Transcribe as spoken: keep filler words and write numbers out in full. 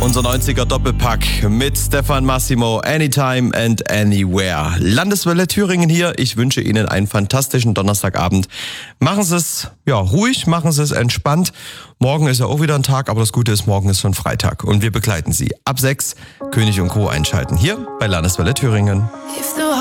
Unser neunziger Doppelpack mit Stefan Massimo, Anytime and Anywhere. Landeswelle Thüringen hier. Ich wünsche Ihnen einen fantastischen Donnerstagabend. Machen Sie es ja ruhig, machen Sie es entspannt. Morgen ist ja auch wieder ein Tag, aber das Gute ist, morgen ist schon Freitag. Und wir begleiten Sie ab sechs. König und Co. einschalten hier bei Landeswelle Thüringen.